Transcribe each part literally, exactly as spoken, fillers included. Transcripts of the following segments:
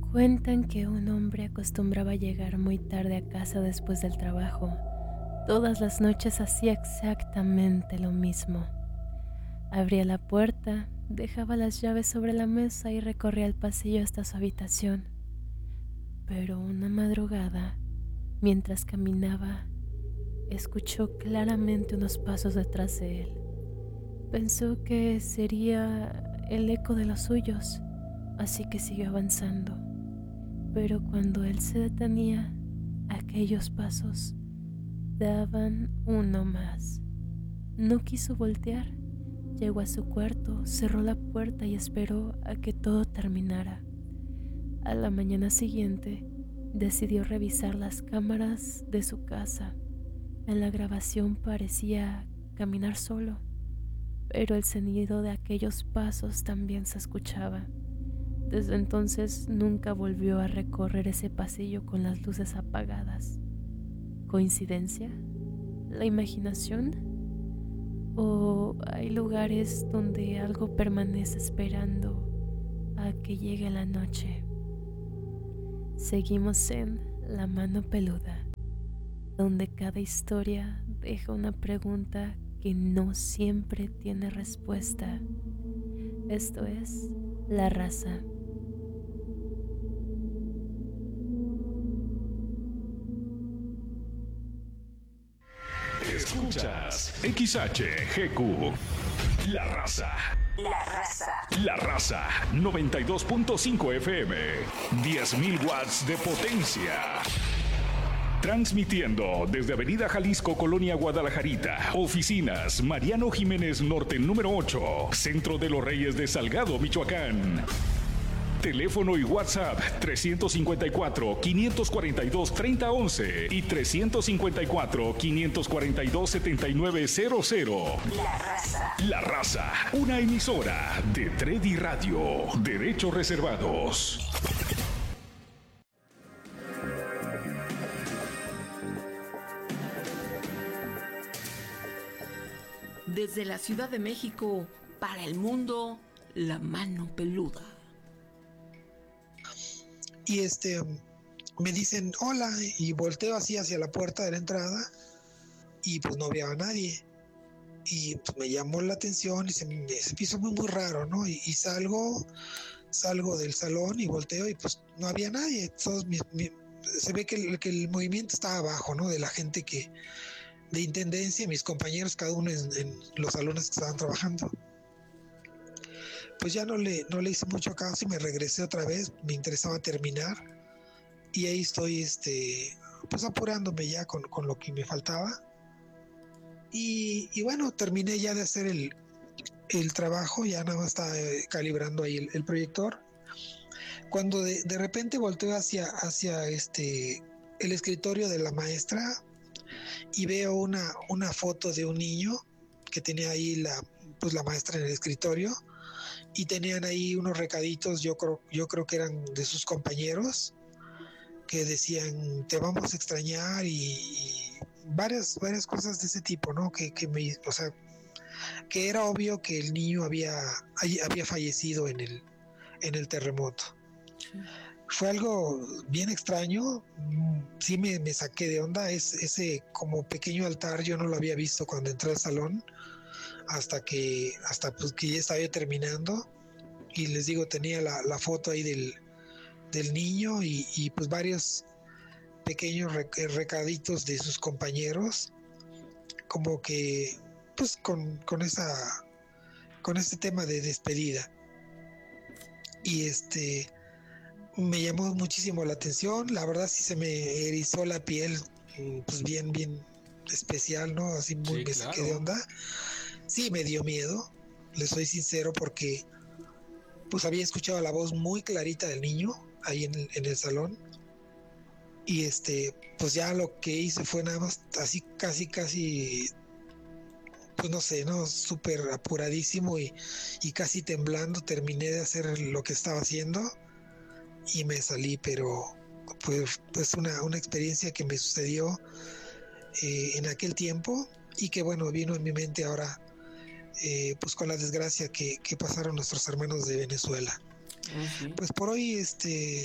Cuentan que un hombre acostumbraba llegar muy tarde a casa después del trabajo. Todas las noches hacía exactamente lo mismo. Abría la puerta, dejaba las llaves sobre la mesa y recorría el pasillo hasta su habitación. Pero una madrugada, mientras caminaba, escuchó claramente unos pasos detrás de él. Pensó que sería el eco de los suyos, así que siguió avanzando. Pero cuando él se detenía, aquellos pasos daban uno más. No quiso voltear. Llegó a su cuarto, cerró la puerta y esperó a que todo terminara. A la mañana siguiente, decidió revisar las cámaras de su casa. En la grabación parecía caminar solo, pero el sonido de aquellos pasos también se escuchaba. Desde entonces nunca volvió a recorrer ese pasillo con las luces apagadas. ¿Coincidencia? ¿La imaginación? ¿O hay lugares donde algo permanece esperando a que llegue la noche? Seguimos en La Mano Peluda, donde cada historia deja una pregunta que no siempre tiene respuesta. Esto es La Raza. Escuchas X H G Q, La Raza. La Raza. La Raza, noventa y dos punto cinco F M, diez mil watts de potencia. Transmitiendo desde Avenida Jalisco, Colonia Guadalajarita. Oficinas Mariano Jiménez Norte, número ocho, Centro de los Reyes de Salgado, Michoacán. Teléfono y WhatsApp trescientos cincuenta y cuatro, quinientos cuarenta y dos, treinta once y trescientos cincuenta y cuatro, quinientos cuarenta y dos, setenta y nueve cero cero. La Raza. La Raza, una emisora de Tredi Radio. Derechos reservados. Desde la Ciudad de México, para el mundo, La Mano Peluda. Y este, me dicen hola y volteo así hacia la puerta de la entrada y pues no había a nadie. Y pues me llamó la atención y se me, se me hizo muy, muy raro, ¿no? Y, y salgo, salgo del salón y volteo y pues no había nadie. Todos mis, mi, se ve que el, que el movimiento estaba abajo, ¿no? De la gente que, de intendencia, mis compañeros, cada uno en, en los salones que estaban trabajando. Pues ya no le, no le hice mucho caso y me regresé otra vez, me interesaba terminar y ahí estoy este, pues apurándome ya con, con lo que me faltaba y, y bueno, terminé ya de hacer el, el trabajo, ya nada más estaba eh, calibrando ahí el, el proyector, cuando de, de repente volteo hacia, hacia este, el escritorio de la maestra y veo una, una foto de un niño que tenía ahí la, pues la maestra en el escritorio. Y tenían ahí unos recaditos, yo creo, yo creo que eran de sus compañeros, que decían, te vamos a extrañar y, y varias, varias cosas de ese tipo, ¿no? Que, que me, o sea, que era obvio que el niño había, había fallecido en el, en el terremoto. Sí. Fue algo bien extraño, sí me, me saqué de onda, es, ese como pequeño altar yo no lo había visto cuando entré al salón, hasta que hasta pues que ya estaba yo terminando y les digo, tenía la, la foto ahí del, del niño y, y pues varios pequeños recaditos de sus compañeros, como que pues con, con esa con este tema de despedida. Y este me llamó muchísimo la atención, la verdad sí se me erizó la piel, pues bien, bien especial, ¿no? Así muy, sí, me saqué de onda. Sí, me dio miedo, le soy sincero, porque pues había escuchado la voz muy clarita del niño ahí en el, en el salón y este, pues ya lo que hice fue nada más así casi, casi, pues no sé, ¿no? Súper apuradísimo y, y casi temblando terminé de hacer lo que estaba haciendo y me salí, pero pues, pues una, una experiencia que me sucedió eh, en aquel tiempo y que bueno, vino en mi mente ahora. Eh, pues con la desgracia que, que pasaron nuestros hermanos de Venezuela. Uh-huh. Pues por hoy este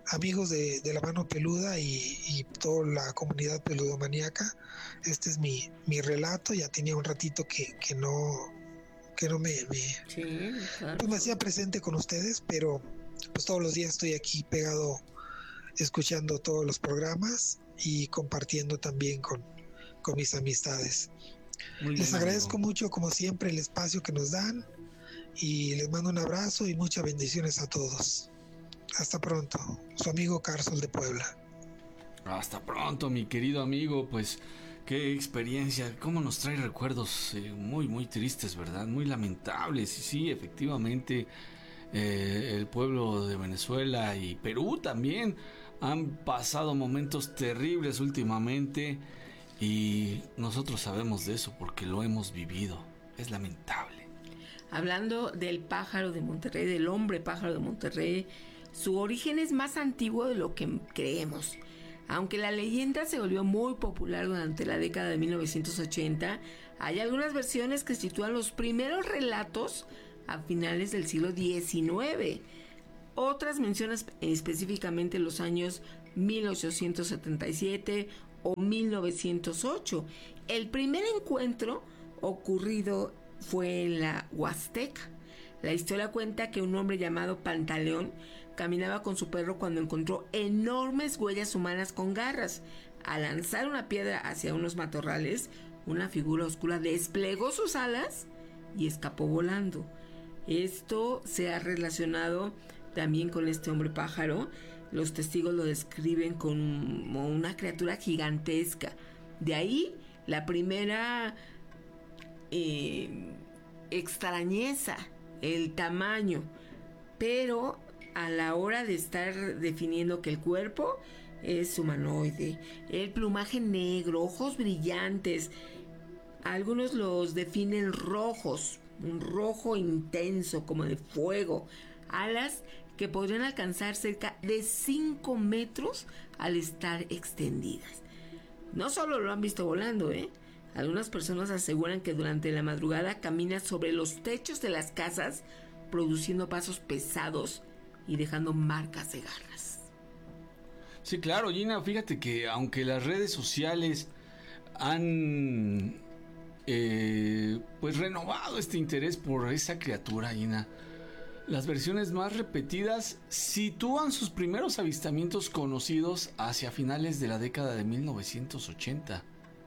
amigos de, de la mano peluda y, y toda la comunidad peludomaníaca, este es mi, mi relato. Ya tenía un ratito que, que no, que no me, me, Sí, claro. pues me hacía presente con ustedes, pero pues todos los días estoy aquí pegado, escuchando todos los programas y compartiendo también con, con mis amistades. Muy Les bien, agradezco amigo. mucho, como siempre, el espacio que nos dan y les mando un abrazo y muchas bendiciones a todos. Hasta pronto, su amigo Carsol de Puebla. Hasta pronto, mi querido amigo. Pues qué experiencia, cómo nos trae recuerdos eh, muy, muy tristes, ¿verdad? Muy lamentables. Y sí, efectivamente, eh, el pueblo de Venezuela y Perú también han pasado momentos terribles últimamente. Y nosotros sabemos de eso porque lo hemos vivido. Es lamentable. Hablando del pájaro de Monterrey, del hombre pájaro de Monterrey, su origen es más antiguo de lo que creemos. Aunque la leyenda se volvió muy popular durante la década de mil novecientos ochenta, hay algunas versiones que sitúan los primeros relatos a finales del siglo diecinueve. Otras mencionan específicamente los años mil ochocientos setenta y siete o mil novecientos ocho. El primer encuentro ocurrido fue en la Huasteca. La historia cuenta que un hombre llamado Pantaleón caminaba con su perro cuando encontró enormes huellas humanas con garras. Al lanzar una piedra hacia unos matorrales, una figura oscura desplegó sus alas y escapó volando. Esto se ha relacionado también con este hombre pájaro. Los testigos lo describen como una criatura gigantesca. De ahí la primera eh, extrañeza, el tamaño. Pero a la hora de estar definiendo que el cuerpo es humanoide, el plumaje negro, ojos brillantes, algunos los definen rojos, un rojo intenso como de fuego, alas que podrían alcanzar cerca de cinco metros al estar extendidas. No solo lo han visto volando, ¿eh? Algunas personas aseguran que durante la madrugada camina sobre los techos de las casas, produciendo pasos pesados y dejando marcas de garras. Sí, claro, Gina, fíjate que aunque las redes sociales han eh, pues renovado este interés por esa criatura, Gina, las versiones más repetidas sitúan sus primeros avistamientos conocidos hacia finales de la década de mil novecientos ochenta.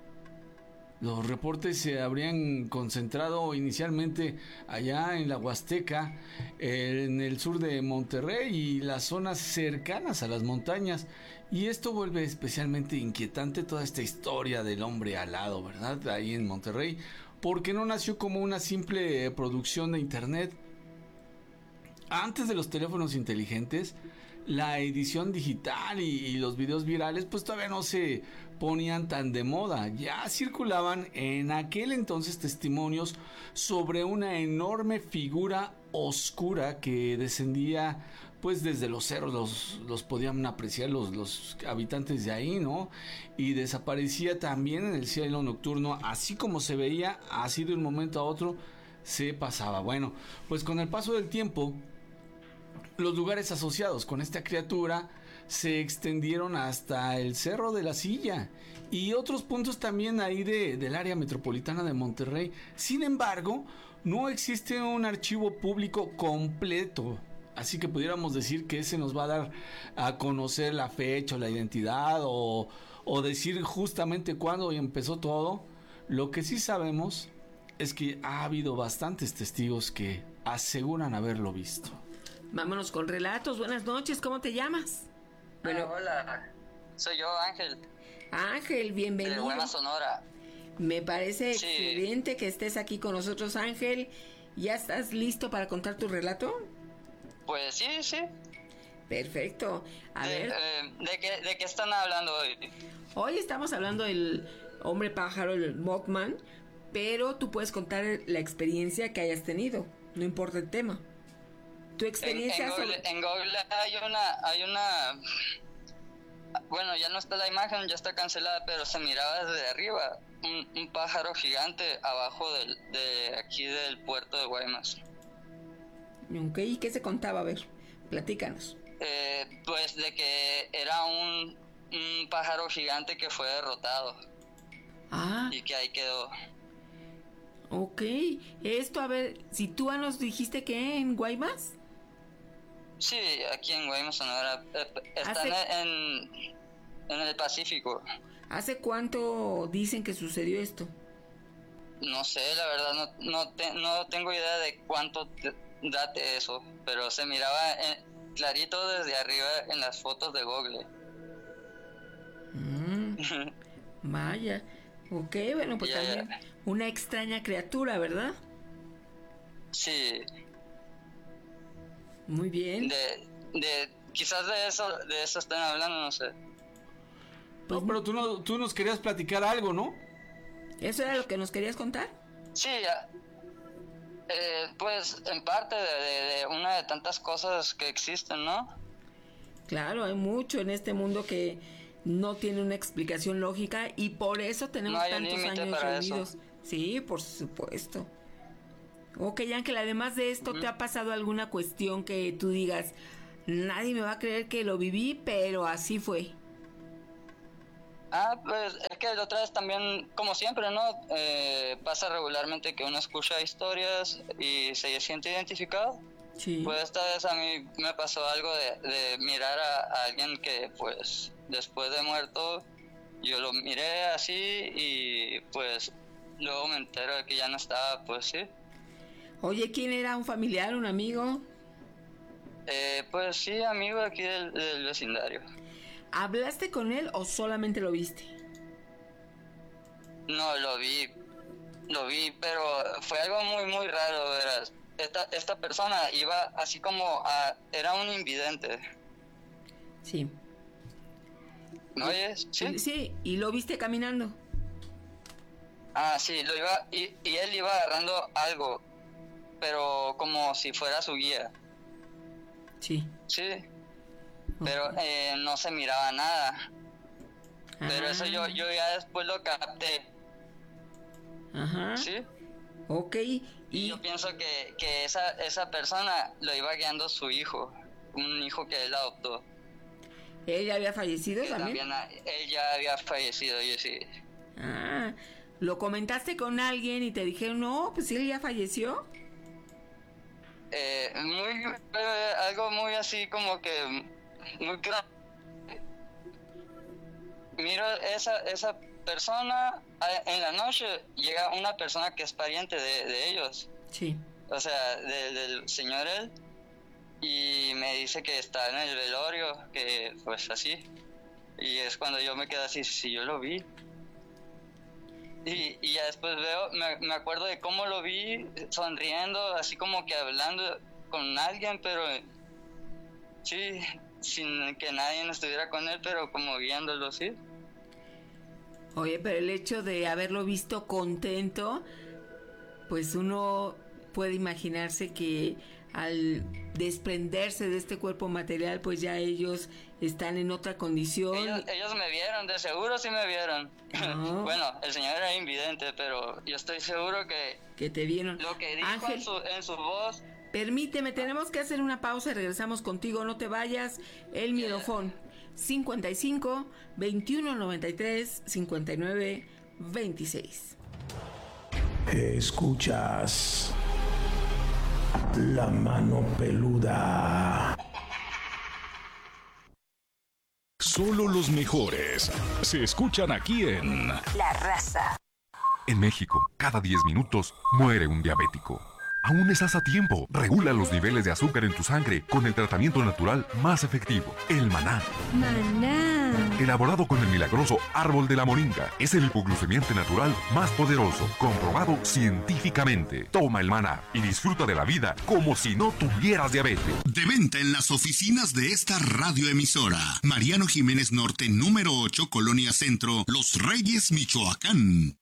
Los reportes se habrían concentrado inicialmente allá en la Huasteca, en el sur de Monterrey y las zonas cercanas a las montañas. Y esto vuelve especialmente inquietante toda esta historia del hombre alado, ¿verdad? Ahí en Monterrey, porque no nació como una simple producción de internet. Antes de los teléfonos inteligentes, la edición digital y, y los videos virales pues todavía no se ponían tan de moda. Ya circulaban en aquel entonces testimonios sobre una enorme figura oscura que descendía pues desde los cerros, los, los podían apreciar los, los habitantes de ahí, ¿no? Y desaparecía también en el cielo nocturno, así como se veía, así de un momento a otro se pasaba. Bueno, pues con el paso del tiempo, los lugares asociados con esta criatura se extendieron hasta el Cerro de la Silla y otros puntos también ahí de, del área metropolitana de Monterrey. Sin embargo, no existe un archivo público completo, así que pudiéramos decir que ese nos va a dar a conocer la fecha o la identidad o, o decir justamente cuándo empezó todo. Lo que sí sabemos es que ha habido bastantes testigos que aseguran haberlo visto. Vámonos con relatos. Buenas noches, ¿cómo te llamas? Bueno, ah, hola, soy yo, Ángel. Ángel, bienvenido. De Buena Sonora. Me parece sí. excelente que estés aquí con nosotros, Ángel. ¿Ya estás listo para contar tu relato? Pues sí, sí. Perfecto. A de, ver. Eh, ¿de, qué, ¿De qué están hablando hoy? Hoy estamos hablando del hombre pájaro, el Mothman, pero tú puedes contar la experiencia que hayas tenido, no importa el tema. Tu experiencia en, en, Google, sobre... en Google hay una hay una bueno, ya no está la imagen, ya está cancelada, pero se miraba desde arriba un, un pájaro gigante abajo del, de aquí del puerto de Guaymas. Ok, ¿y qué se contaba? A ver, platícanos. Eh, pues de que era un, un pájaro gigante que fue derrotado. Ah. Y que ahí quedó. Ok. Esto, a ver, si tú nos dijiste que en Guaymas. Sí, aquí en Guaymas, Sonora. Eh, están Hace... en, en el Pacífico. ¿Hace cuánto dicen que sucedió esto? No sé, la verdad, no, no, te, no tengo idea de cuánto te, date eso, pero se miraba en, clarito desde arriba en las fotos de Google. Mm, vaya. Ok, bueno, pues yeah. También una extraña criatura, ¿verdad? Sí. Muy bien. De, de, quizás de eso, de eso están hablando, no sé. Pues, no, pero tú, no, tú nos querías platicar algo, ¿no? ¿Eso era lo que nos querías contar? Sí, eh, pues en parte de, de, de una de tantas cosas que existen, ¿no? Claro, hay mucho en este mundo que no tiene una explicación lógica y por eso tenemos no hay tantos años reunidos. Eso. Sí, por supuesto. Ok, Ángel, además de esto, ¿Mm? ¿te ha pasado alguna cuestión que tú digas, nadie me va a creer que lo viví, pero así fue? Ah, pues es que la otra vez también, como siempre, ¿no? Eh, pasa regularmente que uno escucha historias y se siente identificado. Sí. Pues esta vez a mí me pasó algo de, de mirar a, a alguien que, pues, después de muerto, yo lo miré así y, pues, luego me entero de que ya no estaba, pues sí. Oye, ¿quién era? ¿Un familiar, un amigo? Eh, pues sí, amigo de aquí del, del vecindario. ¿Hablaste con él o solamente lo viste? No, lo vi, lo vi, pero fue algo muy, muy raro, verás. Esta, esta persona iba así como a... era un invidente. Sí. ¿Me oyes? Sí. Sí, ¿y lo viste caminando? Ah, sí, lo iba... Y, y él iba agarrando algo, pero como si fuera su guía. Sí. Sí. Pero eh, no se miraba nada. Ah. Pero eso yo, yo ya después lo capté. Ajá. ¿Sí? Ok. Y, y yo pienso que, que esa, esa persona lo iba guiando su hijo. Un hijo que él adoptó. ¿Él ya había fallecido también? también? Él ya había fallecido, yo sí. Ah, ¿lo comentaste con alguien y te dijeron, no, pues él ya falleció? Eh, muy, eh, algo muy así como que... muy grande. Miro esa esa persona en la noche, llega una persona que es pariente de, de ellos. Sí. O sea, de, del señor él, y me dice que está en el velorio, que pues así. Y es cuando yo me quedo así, si yo lo vi. Y, y ya después veo, me, me acuerdo de cómo lo vi, sonriendo, así como que hablando con alguien, pero sí, sin que nadie estuviera con él, pero como viéndolo, sí. Oye, pero el hecho de haberlo visto contento, pues uno puede imaginarse que al desprenderse de este cuerpo material, pues ya ellos están en otra condición. Ellos, ellos me vieron, de seguro sí me vieron. Oh. Bueno, el señor era invidente, pero yo estoy seguro que... Que te vieron. Lo que dijo Ángel, en su, en su voz... Permíteme, tenemos que hacer una pausa y regresamos contigo, no te vayas. El Miedofón, cincuenta y cinco, veintiuno noventa y tres, cincuenta y nueve, veintiséis. Escuchas La Mano Peluda. Solo los mejores se escuchan aquí en La Raza. En México, cada diez minutos muere un diabético. Aún estás a tiempo. Regula los niveles de azúcar en tu sangre con el tratamiento natural más efectivo, el Maná. Maná. Elaborado con el milagroso árbol de la moringa, es el hipoglucemiante natural más poderoso, comprobado científicamente. Toma el Maná y disfruta de la vida como si no tuvieras diabetes. De venta en las oficinas de esta radioemisora. Mariano Jiménez Norte, número ocho, Colonia Centro, Los Reyes, Michoacán.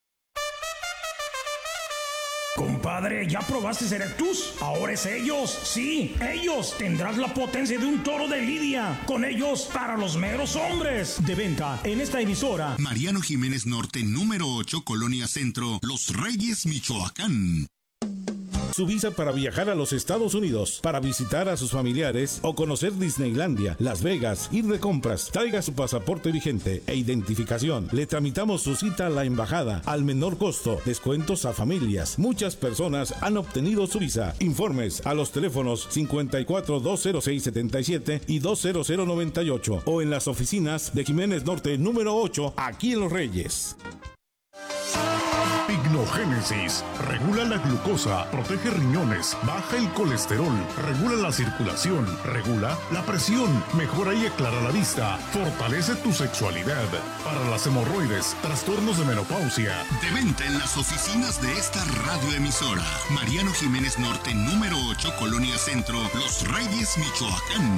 Compadre, ¿ya probaste Erectus? Ahora es ellos, sí, ellos. Tendrás la potencia de un toro de lidia. Con ellos, para los meros hombres. De venta en esta emisora. Mariano Jiménez Norte, número ocho, Colonia Centro, Los Reyes, Michoacán. Su visa para viajar a los Estados Unidos, para visitar a sus familiares o conocer Disneylandia, Las Vegas, ir de compras. Traiga su pasaporte vigente e identificación. Le tramitamos su cita a la embajada al menor costo. Descuentos a familias. Muchas personas han obtenido su visa. Informes a los teléfonos cincuenta y cuatro, dos cero seis, setenta y siete y dos cero cero noventa y ocho o en las oficinas de Jiménez Norte número ocho, aquí en Los Reyes. Pignogénesis regula la glucosa, protege riñones, baja el colesterol, regula la circulación, regula la presión, mejora y aclara la vista, fortalece tu sexualidad. Para las hemorroides, trastornos de menopausia. De venta en las oficinas de esta radioemisora. Mariano Jiménez Norte número ocho, Colonia Centro, Los Reyes, Michoacán.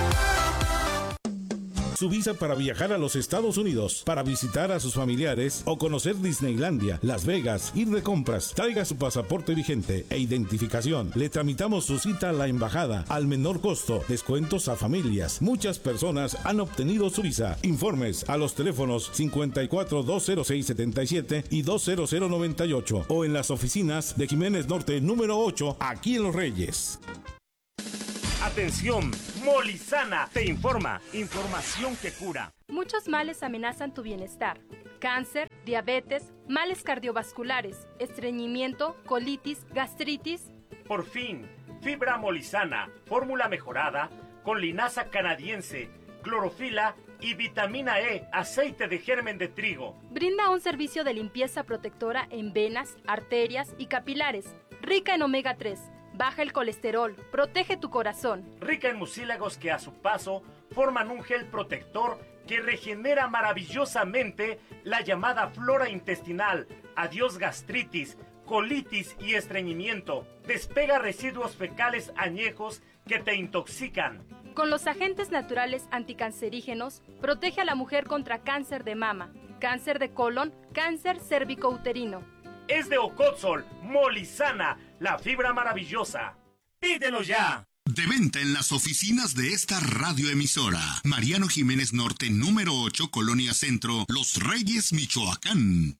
Su visa para viajar a los Estados Unidos, para visitar a sus familiares o conocer Disneylandia, Las Vegas, ir de compras. Traiga su pasaporte vigente e identificación. Le tramitamos su cita a la embajada al menor costo. Descuentos a familias. Muchas personas han obtenido su visa. Informes a los teléfonos cincuenta y cuatro, dos cero seis, setenta y siete y dos cero cero noventa y ocho o en las oficinas de Jiménez Norte número ocho, aquí en Los Reyes. Atención, Molizana te informa, información que cura. Muchos males amenazan tu bienestar. Cáncer, diabetes, males cardiovasculares, estreñimiento, colitis, gastritis. Por fin, fibra Molizana, fórmula mejorada con linaza canadiense, clorofila y vitamina E, aceite de germen de trigo. Brinda un servicio de limpieza protectora en venas, arterias y capilares, rica en omega tres. Baja el colesterol, protege tu corazón. Rica en mucílagos que a su paso forman un gel protector que regenera maravillosamente la llamada flora intestinal. Adiós gastritis, colitis y estreñimiento. Despega residuos fecales añejos que te intoxican. Con los agentes naturales anticancerígenos, protege a la mujer contra cáncer de mama, cáncer de colon, cáncer cérvico-uterino. Es de Ocotzol, Molizana, la fibra maravillosa. ¡Pídelo ya! De venta en las oficinas de esta radioemisora. Mariano Jiménez Norte número ocho, Colonia Centro, Los Reyes, Michoacán.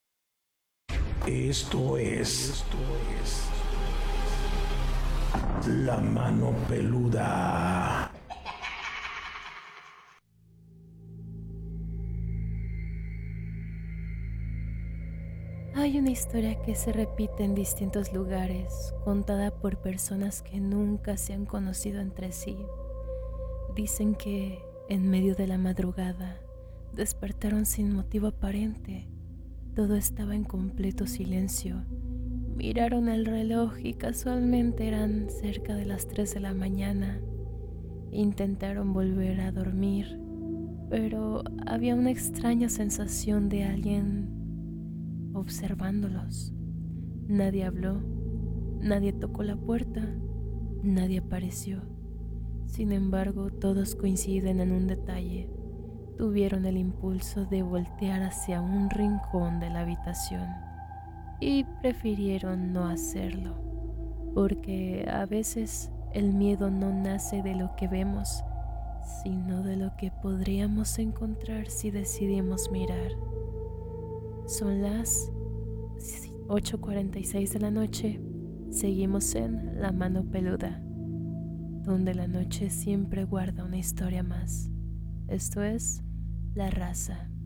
Esto es... Esto es... La Mano Peluda. Hay una historia que se repite en distintos lugares, contada por personas que nunca se han conocido entre sí. Dicen que, en medio de la madrugada, despertaron sin motivo aparente. Todo estaba en completo silencio. Miraron el reloj y casualmente eran cerca de las tres de la mañana. Intentaron volver a dormir, pero había una extraña sensación de alguien observándolos. Nadie habló, nadie tocó la puerta, nadie apareció. Sin embargo, todos coinciden en un detalle. Tuvieron el impulso de voltear hacia un rincón de la habitación y prefirieron no hacerlo, porque a veces el miedo no nace de lo que vemos, sino de lo que podríamos encontrar si decidimos mirar. Son las ocho cuarenta y seis de la noche. Seguimos en La Mano Peluda, donde la noche siempre guarda una historia más. Esto es La Raza.